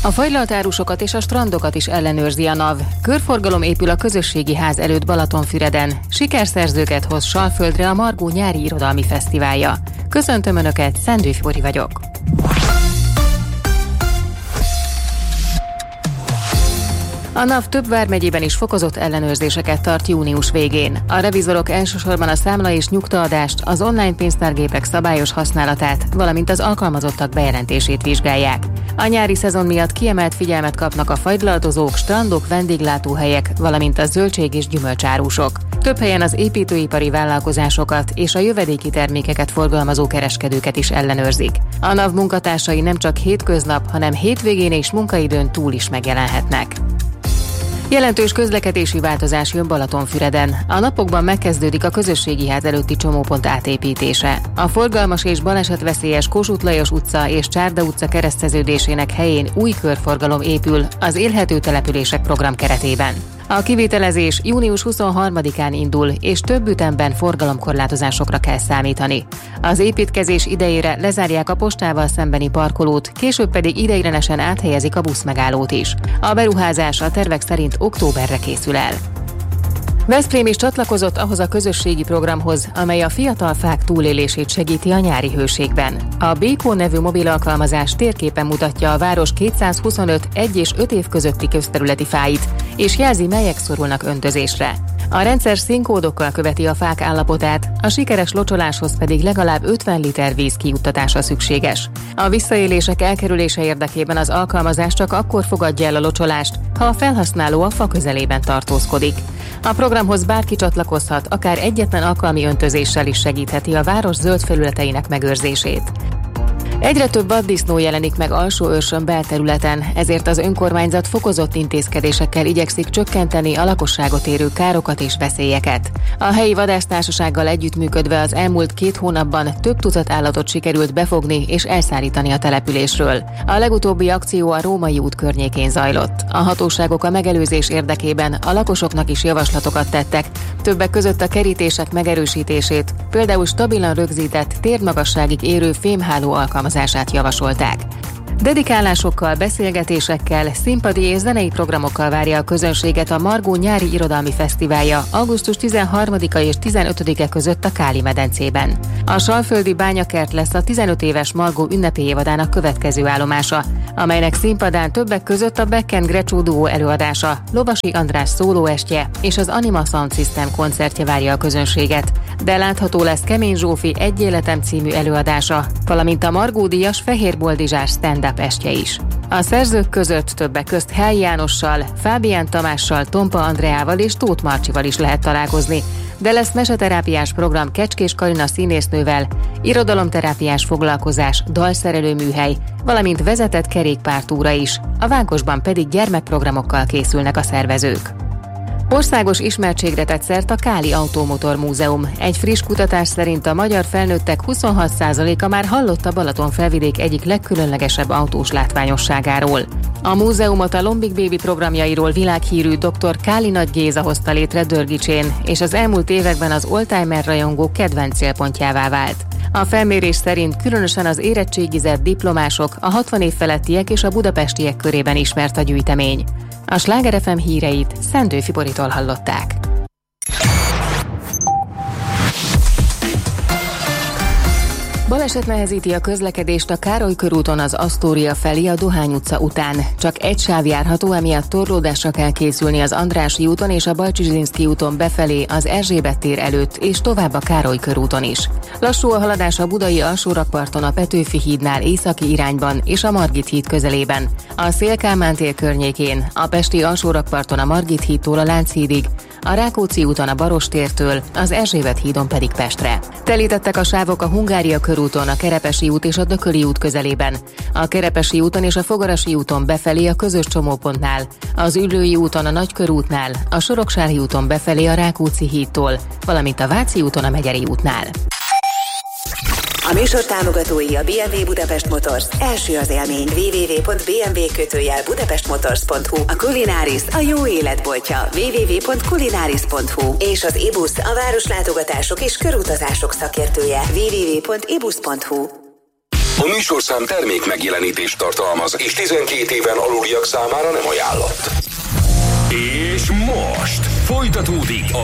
A fagylaltárusokat és a strandokat is ellenőrzi a NAV. Körforgalom épül a közösségi ház előtt Balatonfüreden. Sikerszerzőket hoz Salföldre a Margó nyári irodalmi fesztiválja. Köszöntöm Önöket, Szendő Fibori vagyok. A NAV több vármegyében is fokozott ellenőrzéseket tart június végén. A revizorok elsősorban a számla és nyugtaadást, az online pénztárgépek szabályos használatát, valamint az alkalmazottak bejelentését vizsgálják. A nyári szezon miatt kiemelt figyelmet kapnak a fagylaltozók, strandok, vendéglátóhelyek, valamint a zöldség- és gyümölcsárusok. Több helyen az építőipari vállalkozásokat és a jövedéki termékeket forgalmazó kereskedőket is ellenőrzik. A NAV munkatársai nem csak hétköznap, hanem hétvégén és munkaidőn túl is megjelenhetnek. Jelentős közlekedési változás jön Balatonfüreden. A napokban megkezdődik a közösségi ház előtti csomópont átépítése. A forgalmas és balesetveszélyes Kossuth Lajos utca és Csárda utca kereszteződésének helyén új körforgalom épül az élhető települések program keretében. A kivitelezés június 23-án indul, és több ütemben forgalomkorlátozásokra kell számítani. Az építkezés idejére lezárják a postával szembeni parkolót, később pedig ideiglenesen áthelyezik a buszmegállót is. A beruházás a tervek szerint októberre készül el. Veszprém is csatlakozott ahhoz a közösségi programhoz, amely a fiatal fák túlélését segíti a nyári hőségben. A Békó nevű mobil alkalmazás térképen mutatja a város 225 1 és 5 év közötti közterületi fáit, és jelzi, melyek szorulnak öntözésre. A rendszer színkódokkal követi a fák állapotát, a sikeres locsoláshoz pedig legalább 50 liter víz kijuttatása szükséges. A visszaélések elkerülése érdekében az alkalmazás csak akkor fogadja el a locsolást, ha a felhasználó a fa közelében tartózkodik. A programhoz bárki csatlakozhat, akár egyetlen alkalmi öntözéssel is segítheti a város zöld felületeinek megőrzését. Egyre több vaddisznó jelenik meg Alsóőrsön belterületen, ezért az önkormányzat fokozott intézkedésekkel igyekszik csökkenteni a lakosságot érő károkat és veszélyeket. A helyi vadásztársasággal együttműködve az elmúlt 2 hónapban több tucat állatot sikerült befogni és elszárítani a településről. A legutóbbi akció a Római út környékén zajlott. A hatóságok a megelőzés érdekében a lakosoknak is javaslatokat tettek, többek között a kerítések megerősítését, például stabilan rögzített térmagasságig érő fémháló alkalmazását javasolták. Dedikálásokkal, beszélgetésekkel, színpadi és zenei programokkal várja a közönséget a Margó nyári irodalmi fesztiválja augusztus 13-a és 15-e között a Káli-medencében. A salföldi bányakert lesz a 15 éves Margó ünnepi évadának következő állomása, amelynek színpadán többek között a Becken Grecsó duó előadása, Lovasi András szólóestje és az Anima Sound System koncertje várja a közönséget, de látható lesz Kemény Zsófi Egy életem című előadása, valamint a Margó díjas Fehér Boldizsás stand-up estje is. A szerzők között többek közt Hely Jánossal, Fábián Tamással, Tompa Andreával és Tóth Marcsival is lehet találkozni, de lesz meseterápiás program Kecskés Karina színésznővel, irodalomterápiás foglalkozás, dalszerelő műhely, valamint vezetett kerékpártúra is, a Vágosban pedig gyermekprogramokkal készülnek a szervezők. Országos ismertségre tett szert a Káli Automotor Múzeum. Egy friss kutatás szerint a magyar felnőttek 26%-a már hallott a Balatonfelvidék egyik legkülönlegesebb autós látványosságáról. A múzeumot a Lombik Baby programjairól világhírű dr. Káli Nagy Géza hozta létre Dörgicsén, és az elmúlt években az oldtimer rajongók kedvenc célpontjává vált. A felmérés szerint különösen az érettségizett diplomások, a 60 év felettiek és a budapestiek körében ismert a gyűjtemény. A Sláger FM híreit Szendő Fiboritól hallották. Baleset nehezíti a közlekedést a Károly körúton az Asztória felé a Dohány utca után. Csak egy sáv járható, emiatt torlódásra kell készülni az Andrássy úton és a Bajcsy-Zsilinszky úton befelé az Erzsébet tér előtt és tovább a Károly körúton is. Lassú a haladás a budai alsórakparton a Petőfi hídnál északi irányban és a Margit híd közelében. A Széll-Kálmán tér környékén, a pesti alsórakparton a Margit hídtól a Lánchídig, a Rákóczi úton a Barostértől, az Erzsébet hídon pedig Pestre. Telítettek a sávok a Hungária körúton, a Kerepesi út és a Dököli út közelében, a Kerepesi úton és a Fogarasi úton befelé a közös csomópontnál, az Üllői úton a Nagykörútnál, a Soroksári úton befelé a Rákóczi hídtól, valamint a Váci úton a Megyeri útnál. A műsor támogatói a BMW Budapest Motors. Első az élmény. www.bmw-budapestmotors.hu. A Kulináris a jó életboltja. www.kulináris.hu. És az IBUS a városlátogatások és körutazások szakértője. www.ibus.hu. A műsorszám termék megjelenítést tartalmaz, és 12 éven aluliak számára nem ajánlott. És most folytatódik